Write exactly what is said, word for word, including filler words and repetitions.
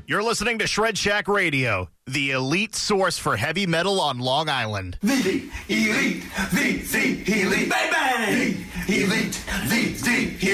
You're listening to Shred Shack Radio, the elite source for heavy metal on Long Island. The elite, the, the elite, baby! The elite, the, the